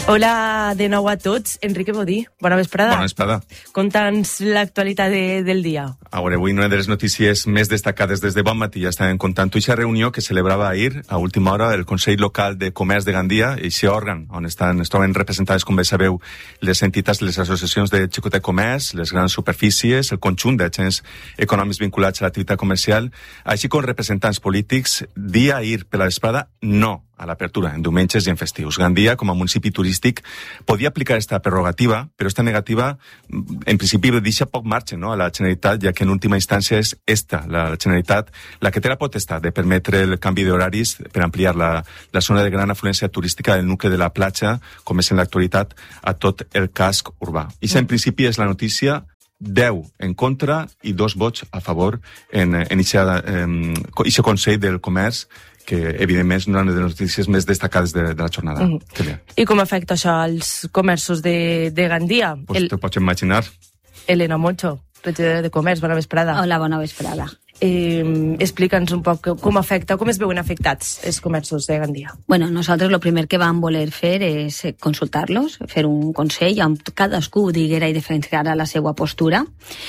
Hola de nou a tots. Enrique Bodí, bona vesprada. Bona vesprada. Conta'ns l'actualitat del dia. A veure, avui una de les notícies més destacades des de bon matí ja estàvem contant aquesta reunió que celebrava ahir, a última hora, el Consell Local de Comerç de Gandia, aquest òrgan on es troben representades, com bé sabeu, les entitats de les associacions de xicotet comerç, les grans superfícies, el conjunt d'agents econòmics vinculats a l'activitat comercial, així com representants polítics, dia ahir per la vesprada, no a l'apertura, en diumenges i en festius. Gandia, com a municipi turístic, podia aplicar aquesta prerrogativa, però aquesta negativa, en principi, deixa poc marge, no?, a la Generalitat, ja que en última instància és la Generalitat la que té la potestat de permetre el canvi d'horaris per ampliar la zona de gran afluència turística del nucli de la platja, com és en l'actualitat, a tot el casc urbà. I en principi és la notícia 10 en contra i 2 vots a favor en aquest Consell del Comerç, que evidentment és una de les notícies més destacades de la jornada. I com afecta això als comerços de Gandia? Pues te pots imaginar. Elena Moncho, regidora de Comerç, bona vesprada. Hola, bona vesprada. Explica'ns un poc com afecta, com es veuen afectats els comerços de Gandia. Bueno, nosaltres el primer que vam voler fer és consultar-los, fer un consell on cadascú diguera i defensara la seva postura,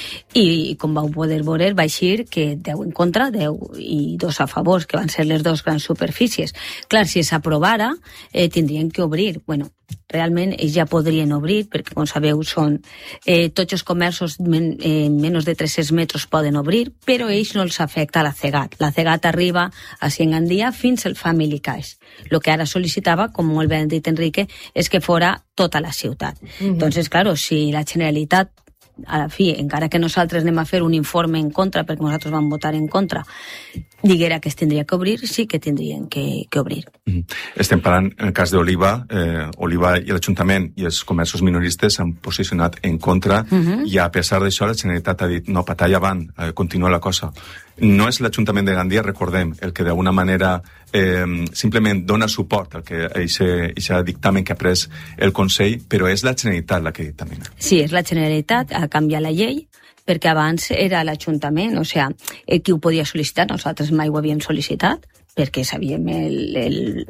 i com vau poder veure va eixir que 10 en contra, 10 i 2 a favor, que van ser les dues grans superfícies. Clar, si s'aprovara tindrien que obrir. Bueno, realment ells ja podrien obrir, perquè com sabeu són tots els comerços menys de 300 metres poden obrir, però ells no els afecta la CEGAT. La CEGAT arriba a Gandia fins al Family Cash. El que ara sol·licitava, com molt bé ha dit Enrique, és que fora tota la ciutat. Entonces, claro, si la Generalitat a la fi, encara que nosaltres anem a fer un informe en contra, perquè nosaltres vam votar en contra, diguera que es tindria que obrir, sí que tindrien que obrir. Estem parlant, en el cas d'Oliva, Oliva i l'Ajuntament i els comerços minoristes s'han posicionat en contra, i a pesar d'això la Generalitat ha dit, no, patalla avant, continua la cosa. No és l'Ajuntament de Gandia, recordem, el que d'alguna manera simplement dona suport al que aquest dictamen que ha pres el Consell, però és la Generalitat la que dictamina. Sí, és la Generalitat, ha canviat la llei, perquè abans era l'Ajuntament, o sigui, qui ho podia sol·licitar, nosaltres mai ho havíem sol·licitat, perquè sabíem el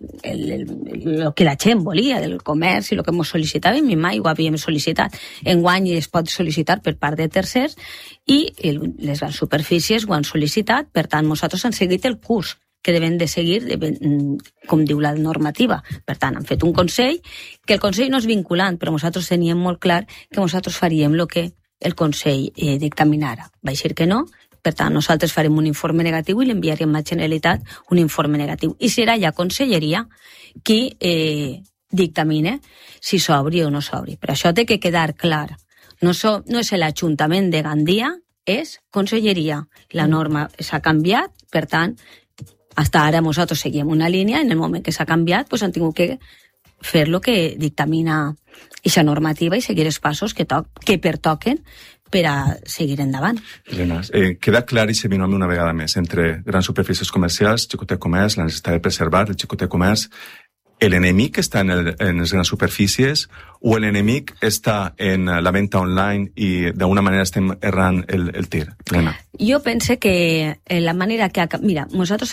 que la gent volia del comerç i el que ens sol·licitàvem, i mai ho havíem sol·licitat. Enguany es pot sol·licitar per part de tercers i les grans superfícies ho han sol·licitat, per tant, nosaltres hem seguit el curs que devem de seguir, com diu la normativa. Per tant, han fet un consell, que el consell no és vinculant, però nosaltres teníem molt clar que nosaltres faríem el que el consell dictaminara. Va ser que no. Per tant, nosaltres farem un informe negatiu i l'enviaríem a la Generalitat un informe negatiu. I serà ja Conselleria qui dictamine si s'obri o no s'obri. Per això té que quedar clar. No és l'Ajuntament de Gandia, és Conselleria. La norma s'ha canviat, per tant, fins ara nosaltres seguíem una línia, en el moment que s'ha canviat han tingut que fer lo que dictamina aquesta normativa i seguir els passos que pertoquen per a seguir endavant. Elena, queda clar i se binòmio una vegada més entre grans superfícies comercials, xicotet comerç, la necessitat de preservar el xicotet comerç. L'enemic està en les grans superfícies o l'enemic està en la venda online i d'alguna manera estem errant el tir? Elena. Jo pense que la manera que... Mira, nosaltres,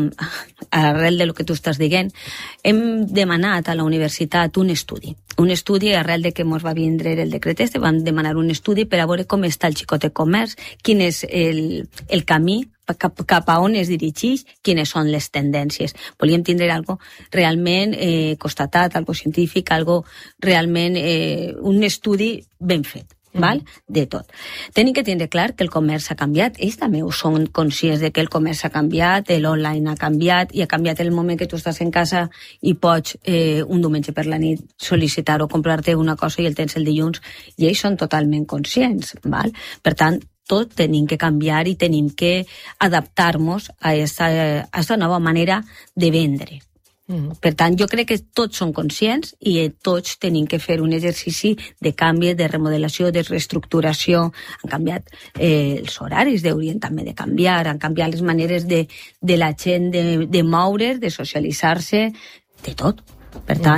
arrel de lo que tu estàs dient, hem demanat a la universitat un estudi, arrel de que ens va vindre el decret vam demanar un estudi per a veure com està el xicotet comerç, quin és el camí, cap a on es dirigeix, quines són les tendències. Volíem tindre algo realment constatat, algo científic, algo realment un estudi ben fet. Val? De tot. Tenim que tindre clar que el comerç ha canviat, ells també són conscients de que el comerç ha canviat, l'online ha canviat, i ha canviat el moment que tu estàs en casa i pots un diumenge per la nit sol·licitar o comprar-te una cosa i el tens el dilluns, i ells són totalment conscients. Val? Per tant, tot tenim que canviar i tenim que adaptar-nos a aquesta nova manera de vendre. Per tant, jo crec que tots són conscients i tots tenim que fer un exercici de canvi, de remodelació, de reestructuració. Han canviat els horaris, haurien també de canviar, han canviat les maneres de la gent de moure's, de socialitzar-se, de tot. Per tant,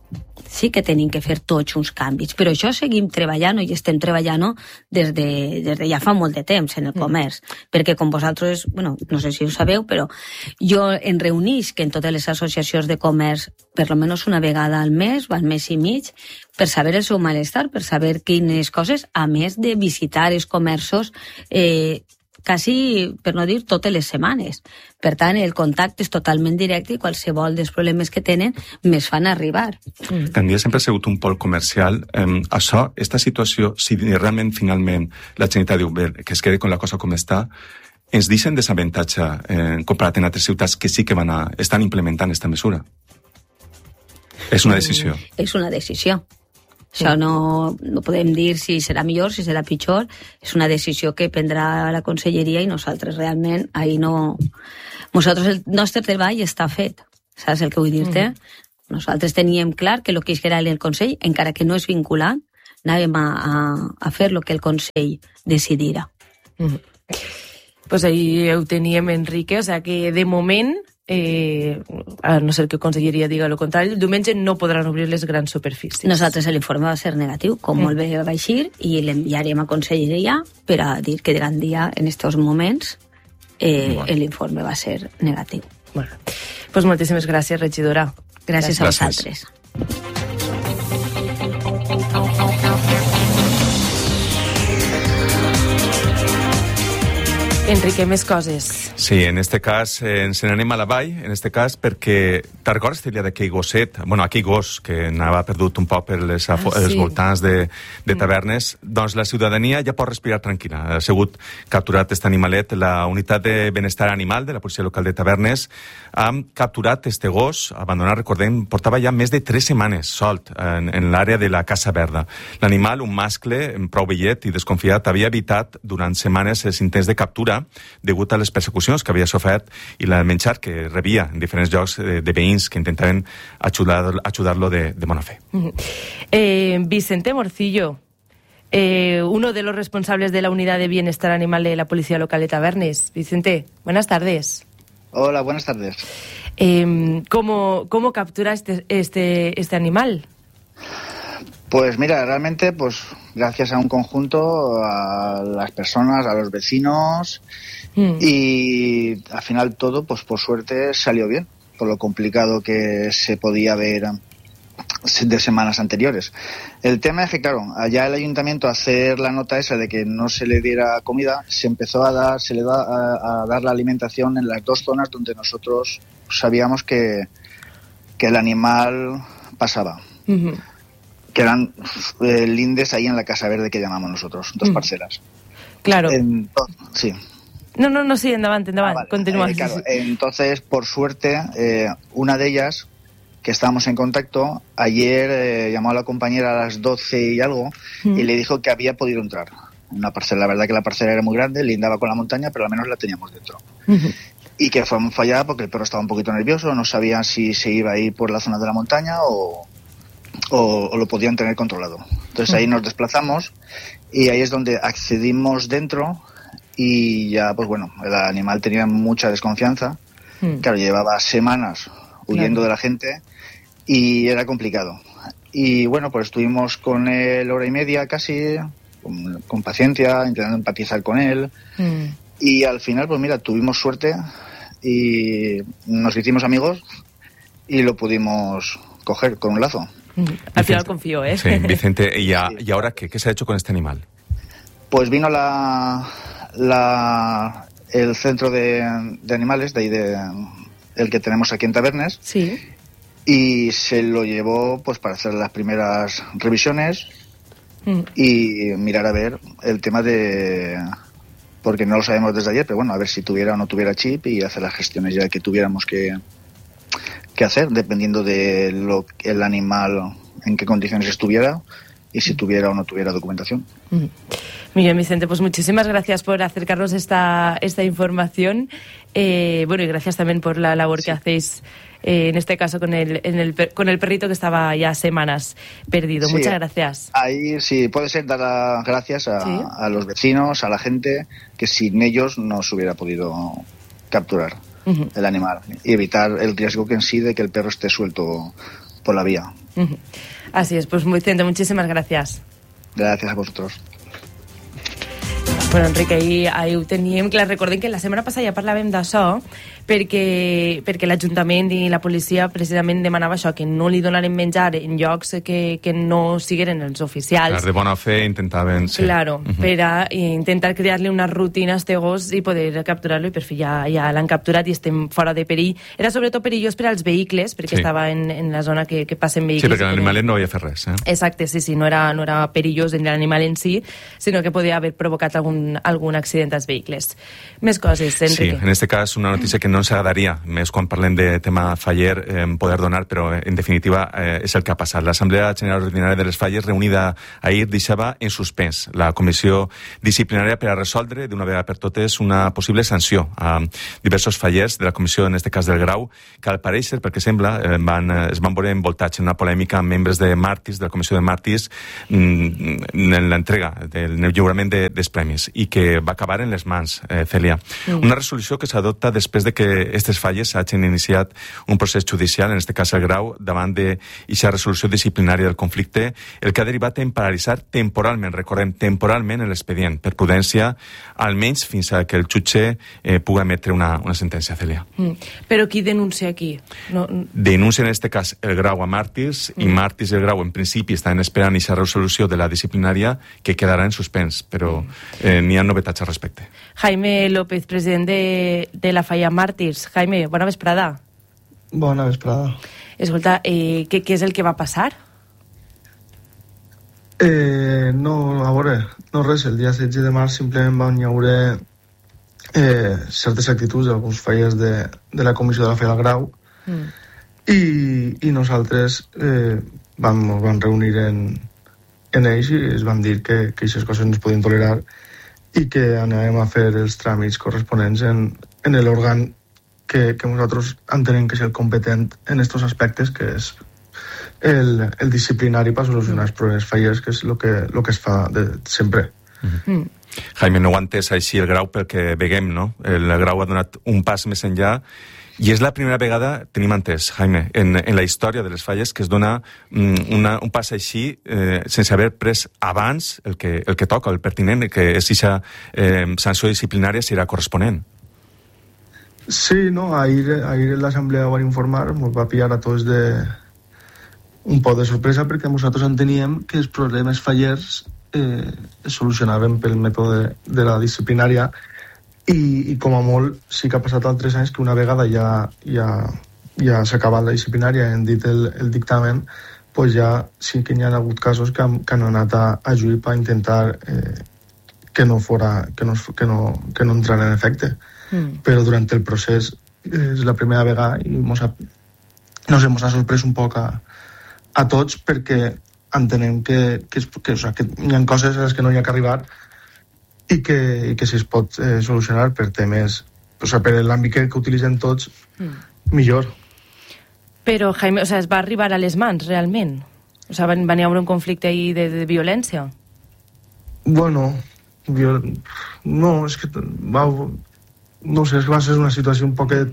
sí que tenim que fer tots uns canvis, però això seguim treballant i estem treballant des de ja fa molt de temps en el comerç, perquè com vosaltres, bueno, no sé si ho sabeu, però jo em reunisc en totes les associacions de comerç per almenys una vegada al mes o al mes i mig per saber el seu malestar, per saber quines coses, a més de visitar els comerços quasi, per no dir, totes les setmanes. Per tant, el contacte és totalment directe i qualsevol dels problemes que tenen més fan arribar. Gandia sempre ha sigut un pol comercial. Això, esta situació, si realment, finalment, la Generalitat diu que es quedi con la cosa com està, ens deixen desavantatge comparat amb altres ciutats que sí que estan implementant aquesta mesura. És una decisió. És una decisió. Això no podem dir si serà millor, si serà pitjor. És una decisió que prendrà la Conselleria i nosaltres realment ahir no... El nostre treball està fet. Saps el que vull dir-te? Nosaltres teníem clar que el que era el Consell, encara que no és vinculant, anàvem a fer el que el Consell decidirà. Pues ahí ho teníem, Enrique, o sea que de moment... a no ser que Conselleria diga el contrari, el diumenge no podran obrir les grans superfícies. Nosaltres l'informe va ser negatiu, com molt bé va eixir, i l'enviarem a Conselleria per a dir que de Gandia en aquests moments l'informe va ser negatiu. Bueno, pues moltíssimes gràcies, regidora. Gràcies a vosaltres. Enrique, més coses. Sí, en este cas ens n'anem a la vall, en este cas perquè te'n recordes d'aquell gosset, aquell gos que anava perdut un poc per els voltants de tavernes, doncs la ciutadania ja pot respirar tranquil·la. Ha sigut capturat aquest animalet. La unitat de benestar animal de la policia local de Tavernes ha capturat este gos, abandonat, recordem, portava ja més de 3 setmanes solt en l'àrea de la Casa Verda. L'animal, un mascle prou vellet i desconfiat, havia evitat durant setmanes els intents de captura degut a les persecucions que havia sofert i el menjar que rebia en diferents llocs de veïns que intentaven ajudar-lo de bona fe. Vicente Morcillo, uno de los responsables de la unidad de bienestar animal de la Policía Local de Tavernes. Vicente, buenas tardes. Hola, buenas tardes. ¿Cómo captura este animal? Pues mira, realmente, gracias a un conjunto, a las personas, a los vecinos, y al final todo, por suerte, salió bien, por lo complicado que se podía ver de semanas anteriores. El tema es que, claro, allá el ayuntamiento, hacer la nota esa de que no se le diera comida, se le da a dar la alimentación en las 2 zonas donde nosotros sabíamos que el animal pasaba. Que eran lindes ahí en la Casa Verde que llamamos nosotros, 2 parcelas. Claro. Sí. No, sí, endavant, vale. Continúa. Claro, entonces, por suerte, una de ellas, que estábamos en contacto, ayer llamó a la compañera a las 12 y algo y le dijo que había podido entrar en una parcela. La verdad que la parcela era muy grande, lindaba con la montaña, pero al menos la teníamos dentro. Y que fue muy fallada porque el perro estaba un poquito nervioso, no sabía si se iba a ir por la zona de la montaña o lo podían tener controlado. Entonces ahí nos desplazamos y ahí es donde accedimos dentro y ya, el animal tenía mucha desconfianza. Claro, llevaba semanas huyendo de la gente y era complicado. Y bueno, pues estuvimos con él 1 hora y media casi, con paciencia, intentando empatizar con él. Y al final, tuvimos suerte y nos hicimos amigos y lo pudimos coger con un lazo. Al final confío, ¿eh? Sí, Vicente, ¿y ahora qué? ¿Qué se ha hecho con este animal? Pues vino el centro de animales, de ahí el que tenemos aquí en Tavernes, sí, y se lo llevó para hacer las primeras revisiones y mirar a ver el tema porque no lo sabemos desde ayer, pero a ver si tuviera o no tuviera chip y hacer las gestiones ya que tuviéramos que hacer, dependiendo de el animal, en qué condiciones estuviera y si tuviera o no tuviera documentación. Muy bien, Vicente, pues muchísimas gracias por acercarnos esta información. Y gracias también por la labor que hacéis, en este caso con el perrito que estaba ya semanas perdido. Sí, muchas gracias. Ahí sí, puede ser dar las gracias a los vecinos, a la gente, que sin ellos no se hubiera podido capturar el animal y evitar el riesgo que en sí de que el perro esté suelto por la vía. Así es, pues Vicente, muchísimas gracias. Gracias a vosotros. Bueno, Enrique, ahí ho teníem. Clar, recordem que la setmana passada ja parlàvem d'això perquè l'Ajuntament i la policia precisament demanava això, que no li donaren menjar en llocs que no sigueren els oficials. Clar, de bona fe intentaven... Sí. Claro, per a intentar crear-li una rutina a este gos i poder capturar-lo, i per fi ja l'han capturat i estem fora de perill. Era sobretot perillós per als vehicles, perquè estava en la zona que passen vehicles. Sí, perquè l'animalet no havia fet res. Exacte, sí, no era perillós en l'animal en si, sinó que podia haver provocat algun accident als vehicles. Més coses, Enrique. Sí, en este cas una notícia que no ens agradaria, més quan parlem de tema faller, poder donar, però en definitiva és el que ha passat. L'Assemblea General Ordinària de les Falles, reunida ahir, deixava en suspens la comissió disciplinària per a resoldre d'una vegada per totes una possible sanció a diversos fallers de la comissió, en este cas del Grau, que al pareixer, perquè sembla, es van veure envoltats en una polèmica amb membres de Màrtirs, de la comissió de Màrtirs, en l'entrega, en el lliurament dels premis, i que va acabar en les mans, Cèlia. Una resolució que s'adopta després de que aquestes falles hagin iniciat un procés judicial, en este cas el Grau, davant d'aquesta resolució disciplinària del conflicte, el que ha derivat en paralitzar temporalment, recordem, temporalment l'expedient, per prudència, almenys fins a que el jutge pugui emetre una sentència, Cèlia. Però qui denuncia aquí? Denuncia en este cas el Grau a Màrtirs, i Màrtirs i el Grau en principi estan esperant aquesta resolució de la disciplinària que quedarà en suspens, però n'hi ha novetats al respecte. Jaime López, president de la Falla Màrtirs. Jaime, bona vesprada. Bona vesprada. Escolta, què és el que va passar? No, a veure, no res. El dia 16 de març simplement van haure certes actituds d'alguns falles de la comissió de la Falla del Grau i nosaltres vam reunir en ells i es van dir que aquestes coses no es podien tolerar i que anàvem a fer els tràmits corresponents en l'òrgan que nosaltres entenem que és el competent en aquests aspectes, que és el disciplinari per solucionar els problemes fallers, que és el que es fa sempre. Jaime, no ho ha entès així el Grau perquè veguem, no? El Grau ha donat un pas més enllà i és la primera vegada, tenim entès, Jaime, en la història de les falles que es dona un pas així sense haver pres abans el que toca, el pertinent, que és aquesta sanció disciplinària serà corresponent. Sí, no, ahir l'Assemblea ho va informar, ens va pillar a tots un poc de sorpresa perquè nosaltres enteníem que els problemes fallers es solucionaven pel mètode de la disciplinària i com a molt sí que ha passat altres anys que una vegada ja s'ha acabat la disciplinària, hem dit el dictamen, pues ja sí que hi ha hagut casos que han anat a juir per intentar que no entrara en efecte. Però durant el procés és la primera vegada i ens ha sorprès un poc a tots perquè entenem que hi ha coses a les que no hi ha que arribar i que si es pot solucionar per temes, per l'àmbit que utilitzen tots, millor. Però, Jaime, es va arribar a les mans, realment? Van haver un conflicte ahí de violència? Bueno, no, és que no sé, és que va ser una situació un poquet...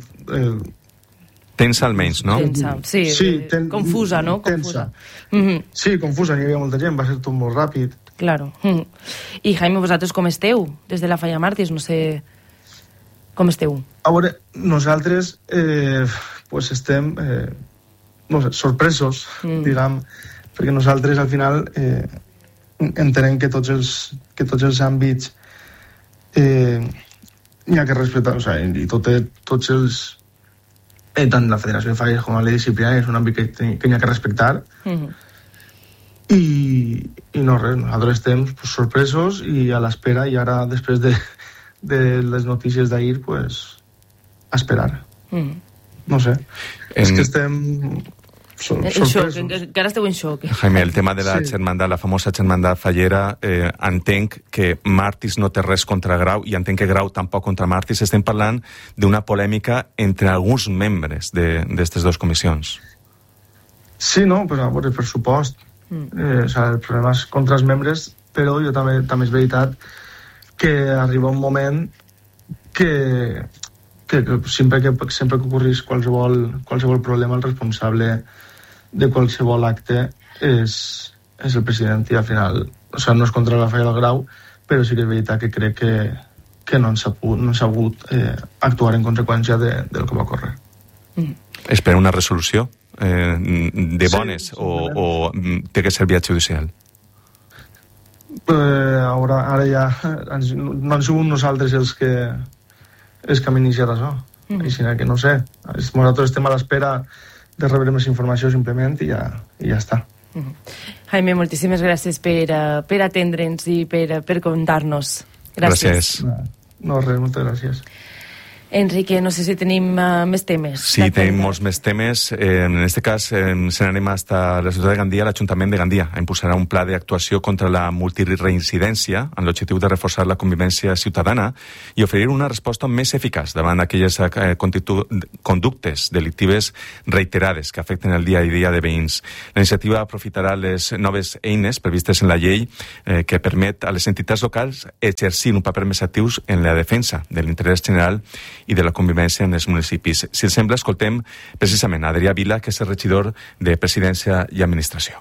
Tensa almenys, no? Tensa, sí, confusa, no? Tensa. Sí, confusa, n'hi havia molta gent, va ser tot molt ràpid. Claro. I Jaime, vosaltres com esteu? Des de la Falla Màrtirs, no sé... Com esteu? A veure, nosaltres pues estem sorpresos, diguem, perquè nosaltres al final entenem que tots els àmbits n'hi ha que respectar, i tots els tant la Federació de Falles com la llei disciplinària és un àmbit que n'hi ha que respectar i no res, nosaltres estem sorpresos i a l'espera, i ara després de les notícies d'ahir pues a esperar no sé, és que estem sorpresos. Encara esteu en xoc. Jaime, el tema de la germandat, la famosa germandat fallera, entenc que Màrtirs no té res contra Grau i entenc que Grau tampoc contra Màrtirs. Estem parlant d'una polèmica entre alguns membres d'aquestes dues comissions. Sí, no, però a veure, per supost. El problema és contra els membres, però jo també és veritat que arriba un moment que sempre que ocorrís qualsevol problema, el responsable de qualsevol acte és el president, i al final, o sigui, no és contra Rafael Grau, però sí que és veritat que crec que no s'ha hagut actuar en conseqüència del que va ocórrer. Espera una resolució de bones, sí, o té que ser via judicial? Ara ja no han sigut nosaltres els que hem iniciat això. Així que no sé, nosaltres estem a l'espera de rebre més informació simplement i ja està. Jaime, moltíssimes gràcies per atendre'ns i per contar-nos. Gràcies. No, res, moltes gràcies. Enrique, no sé si tenim més temes. Sí, tenim molts més temes. En este cas, se n'anem hasta la ciutat de Gandia. L'Ajuntament de Gandia impulsarà un pla d'actuació contra la multireincidència amb l'objectiu de reforçar la convivència ciutadana i oferir una resposta més eficaç davant aquelles conductes delictives reiterades que afecten el dia a dia de veïns. La iniciativa aprofitarà les noves eines previstes en la llei que permet a les entitats locals exercir un paper més actiu en la defensa de l'interès general i de la convivència en els municipis. Si els sembla, escoltem precisament Adrià Vila, que és el regidor de Presidència i Administració.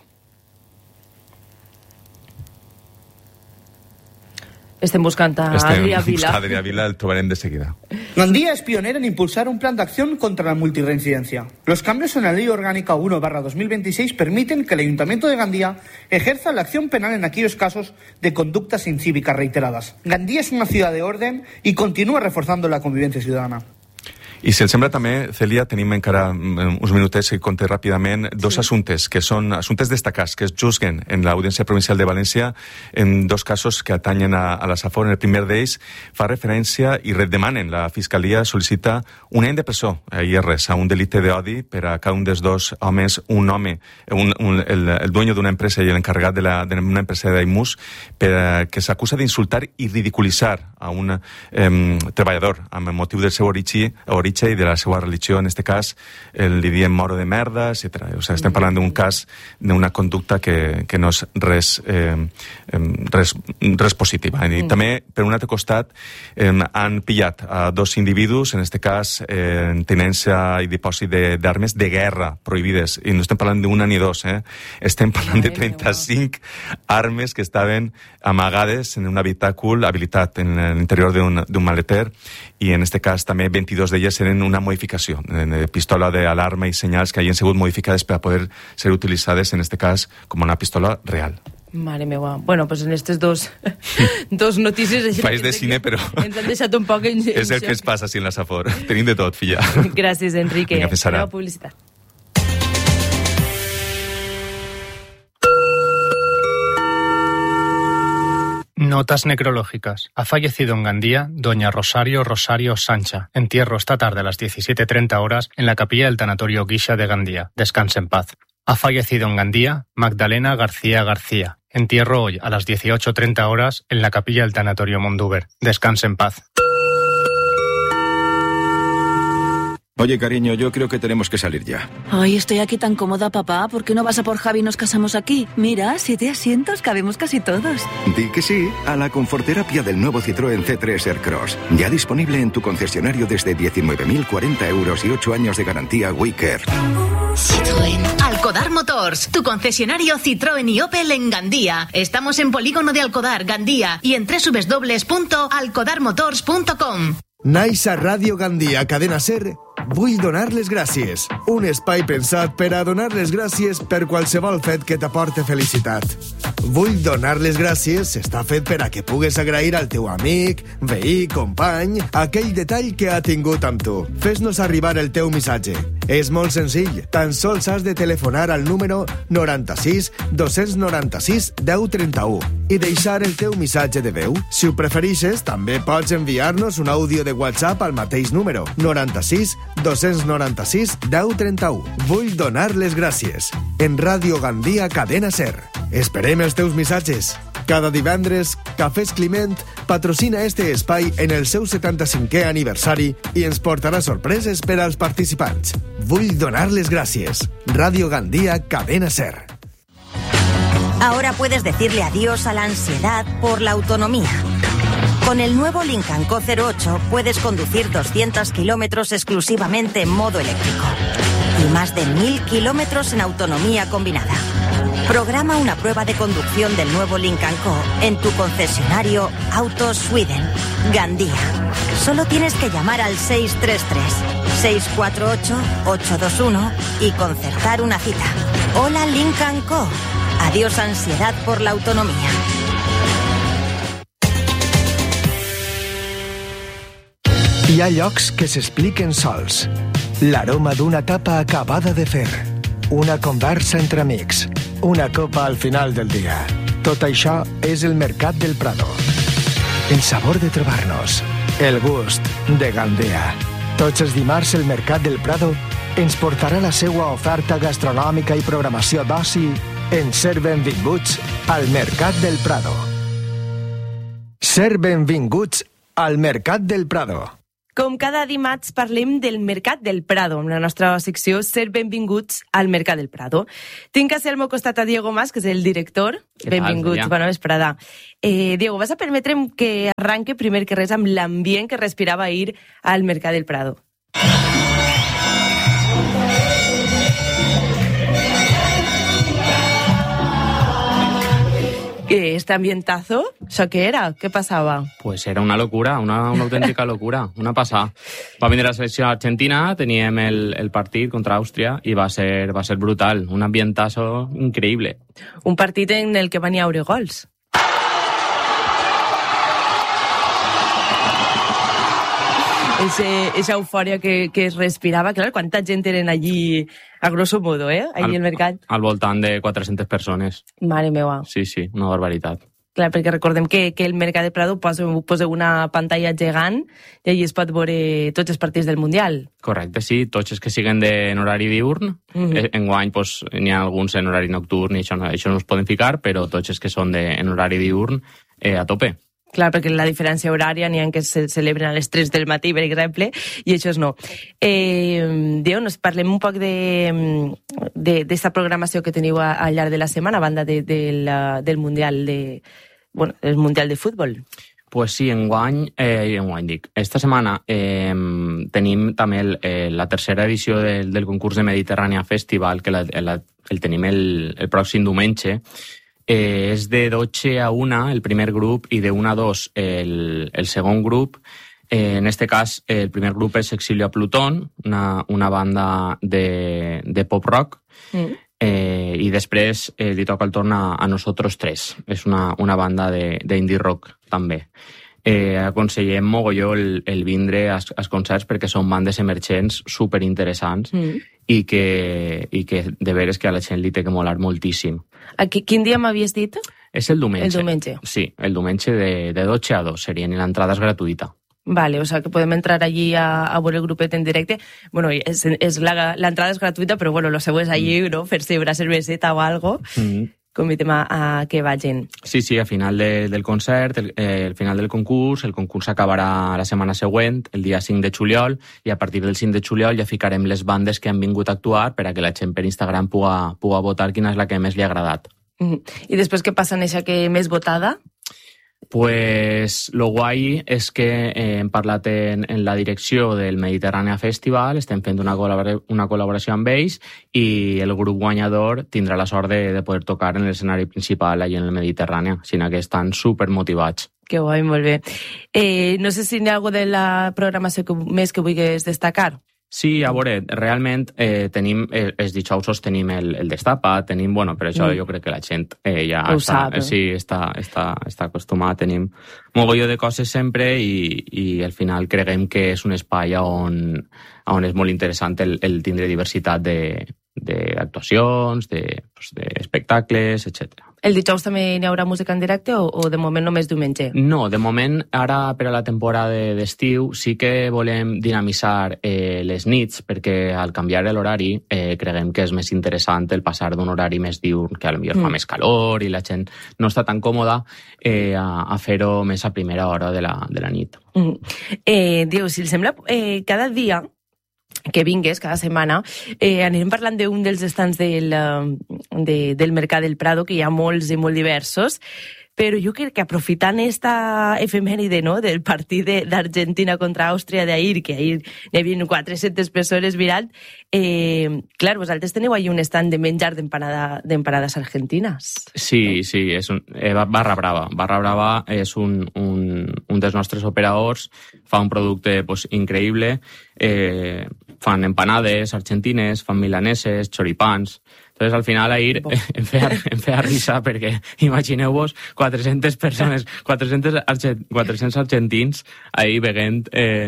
Estem buscant a Adrià Vila. Adrià Vila, el trobarem de seguida. Gandía es pionera en impulsar un plan de acción contra la multirreincidencia. Los cambios en la Ley Orgánica 1/2026 permiten que el Ayuntamiento de Gandía ejerza la acción penal en aquellos casos de conductas incívicas reiteradas. Gandía es una ciudad de orden y continúa reforzando la convivencia ciudadana. I si els sembla també, Cèlia, tenim encara uns minutets que conté ràpidament dos assumptes, que són assumptes destacats, que es juzguen en l'Audiència Provincial de València en dos casos que atanyen a la Safor. El primer d'ells fa referència i demanen, la Fiscalia sol·licita un any de presó a IRS, a un delicte d'odi per a cada un dels dos homes, un home, el dueño d'una empresa i l'encarregat d'una empresa d'Aimus, que s'acusa d'insultar i ridiculitzar a un treballador amb el motiu del seu origen i de la seva religió, en este cas li diem moro de merda, etc. O sigui, estem parlant d'un cas, d'una conducta que no és res positiva. I també, per un altre costat, han pillat a dos individus, en este cas en tenència i dipòsit d'armes de guerra prohibides, i no estem parlant d'una ni dos, estem parlant de 35 armes que estaven amagades en un habitàcul habilitat en l'interior d'un maleter, i en este cas també 22 d'elles eren una modificació de pistola d'alarma i senyals que hagin sigut modificades per a poder ser utilitzades, en este cas, com una pistola real. Mare meva. Bueno, pues en aquestes dos notícies... País de cine, però... Ens han deixat un poc en és el que ens passa, si en la Safor. Tenim de tot, filla. Gràcies, Enrique. Vinga, fins ara. Publicitat. Notas necrológicas. Ha fallecido en Gandía doña Rosario Sancha. Entierro esta tarde a las 17:30 horas en la capilla del tanatorio Guixa de Gandía. Descanse en paz. Ha fallecido en Gandía Magdalena García. Entierro hoy a las 18:30 horas en la capilla del tanatorio Mondúber. Descanse en paz. Oye, cariño, yo creo que tenemos que salir ya. Ay, estoy aquí tan cómoda, papá. ¿Por qué no vas a por Javi y nos casamos aquí? Mira, 7 asientos, cabemos casi todos. Di que sí a la conforterapia del nuevo Citroën C3 Aircross. Ya disponible en tu concesionario desde 19.040 euros y 8 años de garantía WeCare. Citroën. Alcodar Motors, tu concesionario Citroën y Opel en Gandía. Estamos en Polígono de Alcodar, Gandía, y en www.alcodarmotors.com. Naix a Ràdio Gandia, Cadena Ser, vull donar les gràcies. Un espai pensat per a donar les gràcies per qualsevol fet que t'aporte felicitat. Vull donar les gràcies està fet per a que pugues agrair al teu amic, veí, company, aquell detall que ha tingut amb tu. Fes-nos arribar el teu missatge. És molt senzill. Tan sols has de telefonar al número 96 296 1031 i deixar el teu missatge de veu. Si ho preferixes, també pots enviar-nos un àudio de WhatsApp al mateix número 96 296 1031. Vull donar les gràcies. En Ràdio Gandia, Cadena Ser. Esperem els teus missatges. Cada divendres, Cafès Climent patrocina este espai en el seu 75è aniversari i ens portarà sorpreses per als participants. Vull donar les gràcies. Ràdio Gandia, Cadena Ser. Ahora puedes decirle adiós a la ansiedad por la autonomía. Con el nuevo Lincoln Co. 08 puedes conducir 200 kilómetros exclusivamente en modo eléctrico. y más de 1000 kilómetros en autonomía combinada. Programa una prueba de conducción del nuevo Lincoln Co. en tu concesionario Auto Sweden, Gandía. Solo tienes que llamar al 633-648-821 y concertar una cita. Hola Lincoln Co. Adiós ansiedad por la autonomía. Hi ha llocs que s'expliquen sols. L'aroma d'una tapa acabada de fer. Una conversa entre amics. Una copa al final del dia. Tot això és el Mercat del Prado. El sabor de trobar-nos. El gust de Gandea. Tots els dimarts el Mercat del Prado ens portarà la seva oferta gastronòmica i programació d'oci en Ser benvinguts al Mercat del Prado. Ser benvinguts al Mercat del Prado. Com cada dimarts parlem del Mercat del Prado, amb la nostra secció Ser benvinguts al Mercat del Prado. Tinc al meu costat a Diego Mas, que és el director. Benvinguts, bona vesprada. Diego, vas a permetre'm que arranque primer que res amb l'ambient que respirava ahir al Mercat del Prado. ¿Este ambientazo? ¿Eso qué era? ¿Qué pasaba? Pues era una locura, una auténtica locura, una passada. Va vindre la selecció argentina, teníem el partit contra Àustria i va ser brutal, un ambientazo increïble. Un partit en el que van haver gols. Esa eufòria que es respirava, clar, quanta gent eren allí, a grosso modo, allí al mercat. Al voltant de 400 persones. Mare meva. Sí, una barbaritat. Clar, perquè recordem que el Mercat de Prado posa una pantalla gegant i allí es pot veure tots els partits del Mundial. Correcte, sí, tots els que siguen en horari diurn. Enguany n'hi ha alguns en horari nocturn i això no es poden ficar, però tots els que són en horari diurn a tope. Clar, perquè la diferència horària n'hi ha que se celebren a les 3 del matí, per exemple, i això és no. Déu, nos parlem un poc d'esta programació que teniu al llarg de la setmana, a banda del Mundial el Mundial de Futbol. Pues sí, enguany dic. Esta setmana tenim també la tercera edició del concurs de Mediterrània Festival, que el tenim el pròxim diumenge. És de 12 a 1 el primer grup i de 1 a 2 el segon grup. En este cas, el primer grup és Exilio a Plutón, una banda de pop-rock, i després li toca el torn a Nosotros Tres. És una banda d'indie rock, també. Aconsellem mogolló el vindre als concerts perquè són bandes emergents superinteressants i que de veres que a la gent li té que molar moltíssim. Quin dia m'havies dit? És el diumenge. El diumenge. Sí, el diumenge de 12 a 2 serien, i l'entrada és gratuïta. Vale, o sea que podem entrar allí a veure el grupet en directe. Bueno, l'entrada és gratuïta, però bueno, lo seu és allí, no? Fer-se una cerveseta o algo. Convidem a que vagin. Sí, a final del concert, al final del concurs, el concurs acabarà la setmana següent, el dia 5 de juliol, i a partir del 5 de juliol ja ficarem les bandes que han vingut a actuar per a que la gent per Instagram puga votar quina és la que més li ha agradat. I després què passa en eixa que més votada? Pues lo guai és que hem parlat en la direcció del Mediterrània Festival, estem fent una col·laboració amb ells i el grup guanyador tindrà la sort de poder tocar en l'escenari principal allà en el Mediterrània, sinó que estan supermotivats. Que guai, molt bé. No sé si hi ha alguna de la programació més que vulguis destacar. Sí, a veure, realment tenim els dijous tenim el Destapa, tenim, bueno, per això jo crec que la gent ja està acostumat, tenim mogolló de coses sempre i al final creguem que és un espai on és molt interessant el tindre diversitat d'actuacions, d'espectacles, etc. El dijous també hi haurà música en directe o de moment només diumenge? No, de moment, ara per a la temporada d'estiu sí que volem dinamitzar les nits perquè al canviar l'horari creguem que és més interessant el passar d'un horari més diurn que potser fa més calor i la gent no està tan còmoda a fer-ho més a primera hora de la nit. Diego, si el sembla, cada dia que vingues, cada setmana, anirem parlant d'un dels estants del Mercat del Prado, que hi ha molts i molt diversos, però jo crec que aprofitant esta efemèride, no?, del partit d'Argentina contra Àustria d'ahir, que ahir hi havia 400 persones mirant, clar, vosaltres teniu ahí un stand de menjar d'empanades argentines. Sí, és Barra Brava. Barra Brava és un dels nostres operadors, fa un producte pues, increïble, fan empanades argentines, fan milaneses, choripans. Entonces, al final, ahir em feia risa perquè, imagineu-vos, 400 persones, 400 argentins ahir veient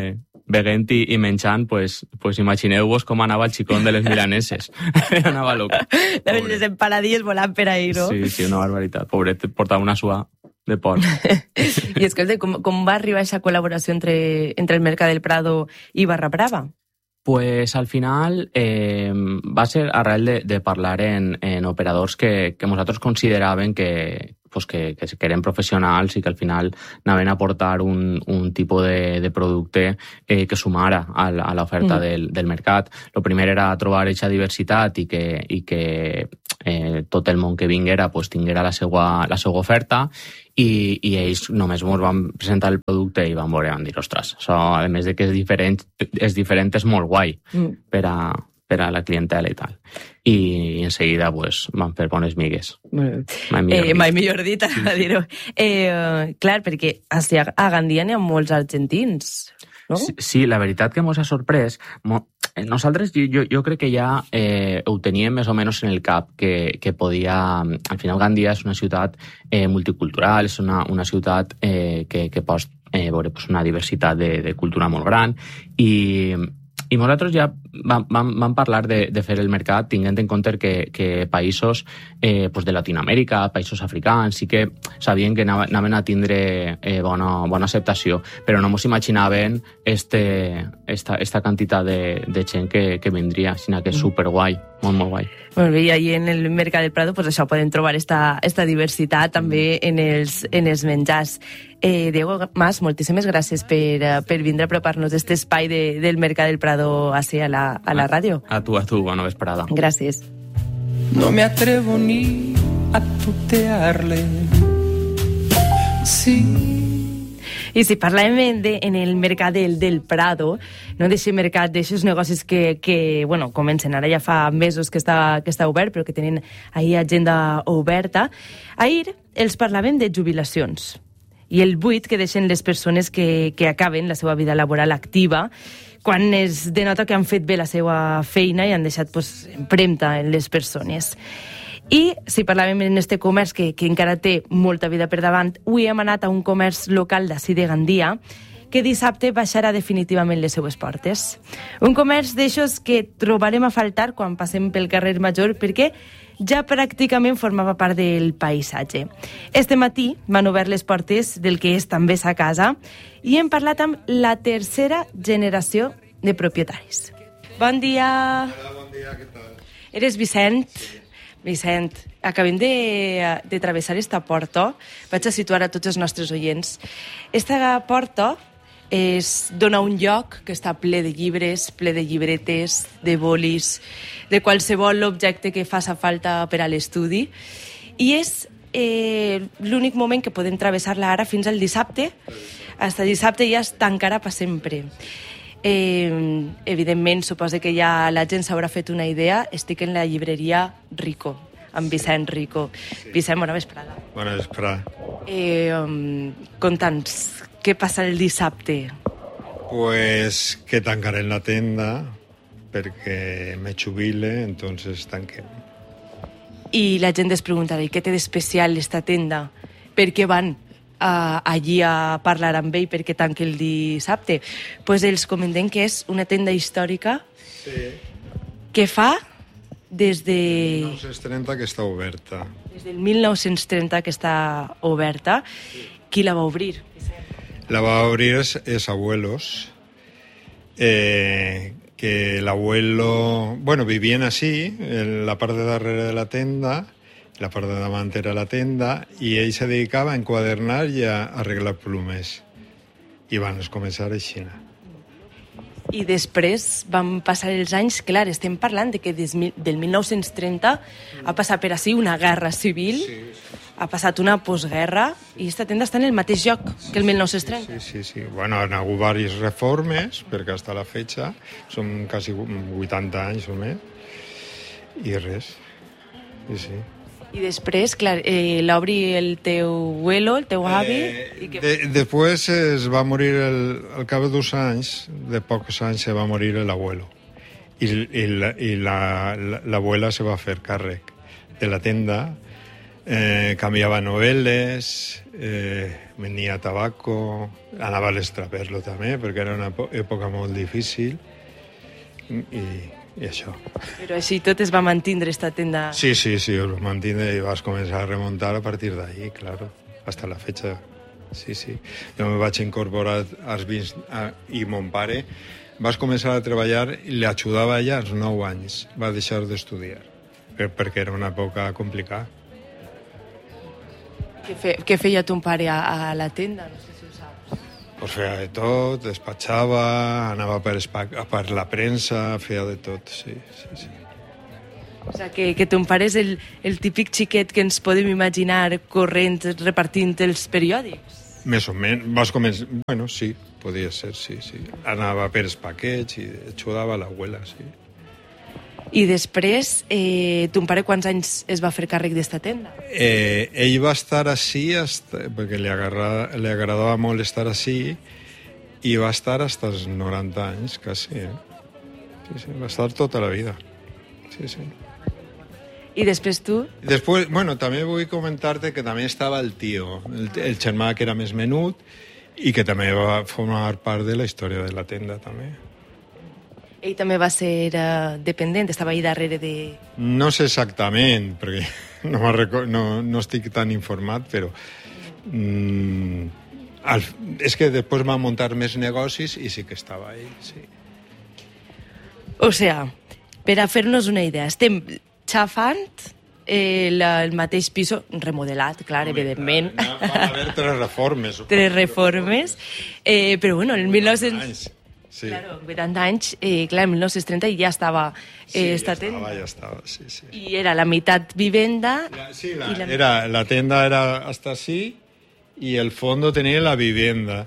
i menjant, pues imagineu-vos com anava el xicón de les milaneses. Anava loco. Les empanadilles volant per ahir, no? Sí, una barbaritat. Pobret, portava una suà de porc. I escolta, com va arribar aquesta col·laboració entre el Mercat del Prado i Barra Brava? Pues al final va ser arrel de parlar en operadors que nosaltres consideràvem que eren professionals i que al final anaven a aportar un tipus de producte que sumara a l'oferta del mercat. El primer era trobar aquesta diversitat i que tot el món que vinguera pues, tinguera la seva oferta i ells només ens van presentar el producte i van veure i van dir, ostres, això, a més de que és diferent és molt guai per a la clientela i tal. I en seguida pues, van fer bones migues. Mai millor dit, a dir-ho. Clar, perquè a Gandia n'hi ha molts argentins, no? Sí, la veritat que ens ha sorprès. Nosaltres, jo crec que ja ho teníem més o menys en el cap, que podia... Al final, Gandia és una ciutat multicultural, és una ciutat que pot veure una diversitat de cultura molt gran i nosaltres ja vam parlar de fer el mercat tinguent en compte que països de Latinoamèrica, països africans, sí que sabien que anaven a tindre bona acceptació, però no ens imaginaven esta quantitat de gent que vindria, sinó que és superguai, molt guai. Molt bé, i ahí en el Mercat del Prado pues això podem trobar esta diversitat també en els menjars. Diego Mas, moltíssimes gràcies per vindre a apropar-nos a este espai del Mercat del Prado així a la ràdio. A tu, bona vesprada. Gràcies. No me atrevo ni a tutearle. Sí. I si parlem en el Mercat del Prado, no d'aquest mercat, d'aixòs negocis que comencen, ara ja fa mesos que està obert, però que tenen ahir agenda oberta, ahir els parlàvem de jubilacions i el buit que deixen les persones que acaben la seva vida laboral activa quan es denota que han fet bé la seva feina i han deixat empremta en les persones. I si parlàvem en este comerç que encara té molta vida per davant, avui hem anat a un comerç local d'ací de Gandia que dissabte baixarà definitivament les seues portes. Un comerç d'aixòs que trobarem a faltar quan passem pel carrer Major perquè ja pràcticament formava part del paisatge. Este matí van obert les portes del que és també sa casa i hem parlat amb la tercera generació de propietaris. Bon dia. Hola, bon dia, què tal? Eres Vicent? Vicent, acabem de travessar esta porta. Vaig a situar a tots els nostres oients. Esta porta dona un lloc que està ple de llibres, ple de llibretes, de bolis, de qualsevol objecte que faça falta per a l'estudi. I és l'únic moment que podem travessar-la ara fins al dissabte. Hasta dissabte ja es tancarà per sempre. Evidentment, suposo que ja la gent s'haurà fet una idea. Estic en la llibreria Rico, amb Vicent Rico. Sí. Vicent, bona vesprada. Bona vesprada. Conta'ns, què passa el dissabte? Pues que tancarem la tenda perquè me jubile, entonces tanquem. I la gent es preguntarà, i què té d'especial esta tenda? Per què van allí a parlar amb ell perquè tanqui el dissabte? Pues els comentem que és una tenda històrica que fa des de... 1930 que està oberta. Des del 1930 que està oberta. Qui la va obrir? La va obrir es abuelos, que el abuelo... Bueno, vivían así, en la part de darrere de la tenda, la part de davant era la tenda, i ell se dedicava a enquadernar i a arreglar plomes. I van començar així. I després van passar els anys, clar, estem parlant de que del 1930 ha passat per ací una guerra civil ha passat una postguerra i aquesta tenda està en el mateix lloc que el 1930. Sí. Bueno, han hagut diverses reformes, perquè hasta la fecha són quasi 80 anys o més, i res. Sí. I després, clar, l'obri el teu abuelo, el teu avi... Després es va morir, al cap de 2 anys, de pocs anys, se va morir l'abuelo. I l'abuela se va fer càrrec de la tenda, canviava novel·les, venia tabaco, anava a l'estraperlo també, perquè era una època molt difícil, i això. Però així tot es va mantindre esta tenda. Sí, ho mantindre i vas començar a remuntar a partir d'ahí, claro, hasta la fecha. Sí. Jo me vaig incorporar als 20 i mon pare vas començar a treballar i li ajudava ja als 9 anys. Va deixar d'estudiar, perquè era una època complicada. Què feia ton pare a la tenda? No sé si ho saps. Pues feia de tot, despatxava, anava per la premsa, feia de tot, sí. O sigui, que ton pare és el típic xiquet que ens podem imaginar corrent, repartint els periòdics? Més o menys. Vas començar... Bueno, sí, podia ser, sí. Anava per els paquets i ajudava l'abuela, sí. I després, ton pare quants anys es va fer càrrec d'esta tenda? Ell va estar així, perquè li agradava molt estar així, i va estar fins als 90 anys, quasi. Sí, va estar tota la vida. Sí. I després tu? Després, bueno, també vull comentar-te que també estava el tio, el germà que era més menut, i que també va formar part de la història de la tenda, també. Ell també va ser dependent, estava ahí darrere de... No sé exactament, perquè no estic tan informat, però... és que després va muntar més negocis i sí que estava ell, sí. O sigui, per a fer-nos una idea, estem xafant el mateix pis remodelat, clar, evidentment. Va haver 3 reformes. 3 reformes, però bueno, en 1900... Sí. Claro, 80 anys, clar, en 1930 ja estava esta tenda. Ja estava, sí. I era la meitat vivenda... La tenda era hasta así i el fondo tenia la vivenda.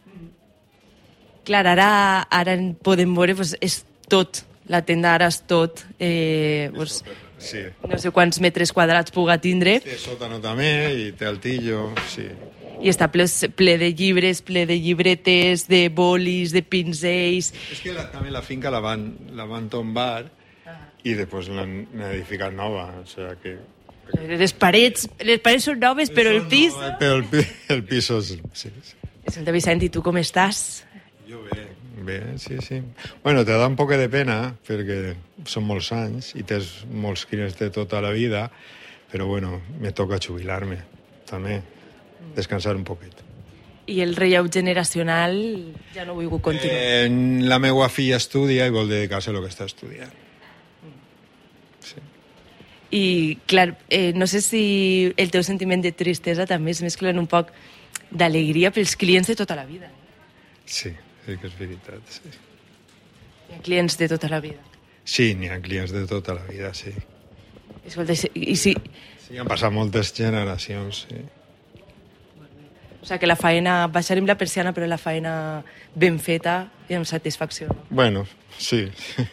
Clar, ara podem veure, pues, és tot. La tenda ara és tot. Sí. No sé quants metres quadrats puga tindre. Té sòtano també i té altillo, sí. I està ple de llibres, ple de llibretes, de bolis, de pinzells... És que també la finca la van tombar i després l'han edificat nova, o sigui que... Les parets són noves, però el pis... Però el pis és... Sí. Escolta, Vicent, i tu com estàs? Jo bé, sí. Bueno, te da un poc de pena, perquè són molts anys i tens molts clients de tota la vida, però bueno, me toca jubilar-me, també. Descansar un poquet. I el relleu generacional ja no vull continuar? La meva filla estudia i vol dedicar-se a lo que està estudiant. Sí. I, clar, no sé si el teu sentiment de tristesa també es mescla en un poc d'alegria pels clients de tota la vida. Sí que és veritat, sí. Hi ha clients de tota la vida? Sí, n'hi ha clients de tota la vida, sí. Escolta, i si... Sí, han passat moltes generacions, sí. O sigui que la faena, baixarem la persiana, però la faena ben feta i amb satisfacció. Bueno, sí.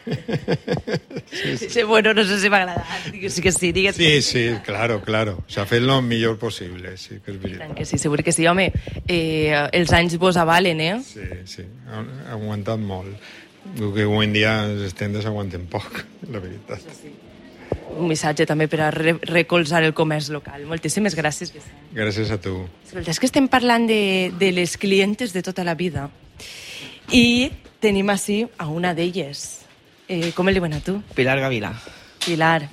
Sí. Bueno, no sé si m'ha agradat. Sí que sí, digues. Sí, claro. S'ha fet el millor possible, sí que és veritat. Que sí, segur que sí. Home, els anys vos avalen, eh? Sí. Ha aguantat molt. Diu que avui en dia les tendes aguanten poc, la veritat. Sí. Un missatge també per a recolzar el comerç local. Moltíssimes gràcies, Vicent. Gràcies a tu. Escolta, és que estem parlant de les clientes de tota la vida i tenim així a una d'elles. Com el diuen a tu? Pilar Gavila. Pilar,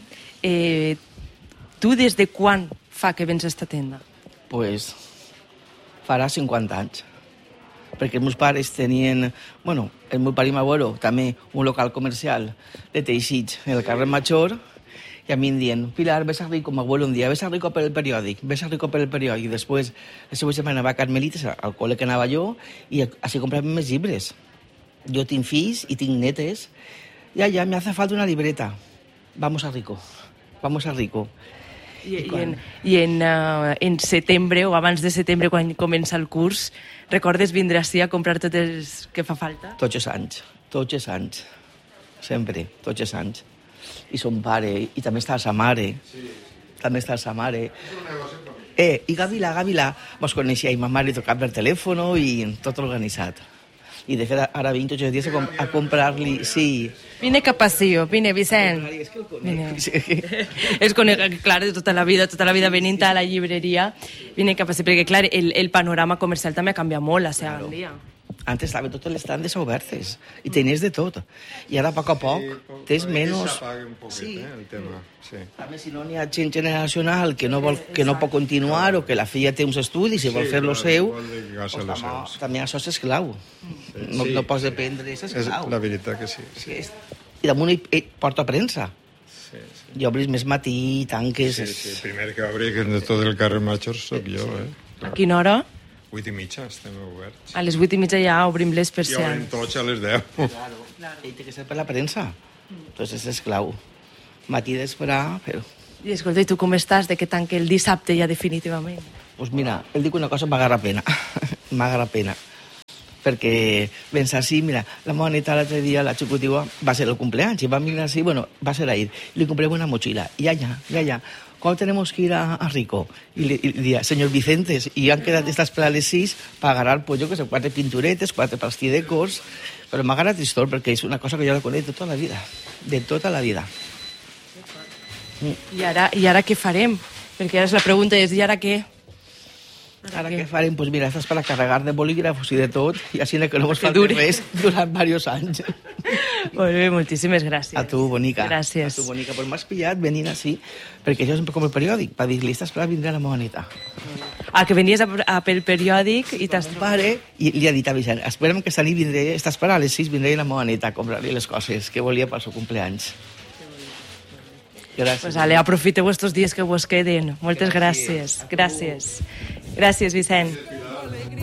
tu des de quan fa que vens a esta tenda? Pues farà 50 anys. Perquè els meus pares tenien, bueno, el meu pare i m'abuelo també un local comercial de teixits en el carrer Major. I a mi em diuen, Pilar, ves a Rico, m'abuelo un dia, ves a Rico per el periòdic. I després la seva germana va a Carmelites, al col·le que anava jo, i així compràvem més llibres. Jo tinc fills i tinc netes. I allà me hace falta una libreta. Vamos a Rico. I en setembre o abans de setembre, quan comença el curs, recordes vindre ací a comprar tot el que fa falta? Tots els anys. Sempre, tots els anys. I son pare, i també està sa mare. També està sa mare. I Gavila, mos coneixia, i ma mare tocava per telèfon i tot organitzat. I de fet ara vinc tots els dies a comprar-li, sí. Vine cap ací, vine, Vicent. És conec, clar, de tota la vida venint a la llibreria, vine cap ací, perquè clar, el panorama comercial també ha canviat molt a Gandia. Antes estaven totes les tendes obertes i tenies de tot. I ara, a poc a poc, tens menys... Sí, el tema, sí. A més, si no n'hi ha gent generacional que no pot continuar o que la filla té uns estudis i vol fer lo seu, també això és esclau. No pots dependre, és esclau. La veritat que sí. I damunt hi porta premsa. I obris més matí, tanques... Sí, el primer que obri de tot el carrer Major soc jo, A quina hora? 8:30 estem oberts. A les 8:30 ja obrim les persianes. I obrim tots a les 10. Claro. I té que ser per la premsa. Entonces és esclau. Matí d'esperar, però... I escolta, i tu com estàs de que tanque el dissabte ja definitivament? Pues mira, el dic una cosa, m'agarra pena. M'agarra pena. Perquè vens així, mira, la meva neta l'altre dia, la xicotigua, va ser el cumpleaños, i va mirar així, bueno, va ser ahir, i li compré una mochila, y allá, ¿cuándo tenemos que ir a Rico? Y le decía, señor Vicentes, y han quedado estas para les 6 para agarrar, pues yo que sé, 4 pinturetes, 4 pastidecos, pero m'agarra tristor perquè és una cosa que jo la conec de tota la vida, de tota la vida. I ara què farem? Perquè ara la pregunta és, i ara què? Ara què farem? Pues mira, estàs per a carregar de bolígrafos i de tot, i així que no ens falti res durant diversos anys. Molt bé, moltíssimes gràcies. A tu, bonica. Gràcies. A tu, bonica. Pues m'has pillat venint així, perquè jo sempre com el periòdic, per dir, li estàs esperant vindré a la meva neta. Que venies pel periòdic i t'has... Pare, i li ha dit a Vicent, espera'm que esta nit vindré, estàs esperant a les 6, vindré a la meva neta a comprar-li les coses que volia pel seu cumpleaños. Gràcies. Pues ale, aprofiteu estos dies que vos queden. Moltes gràcies. Gràcies, Vicent.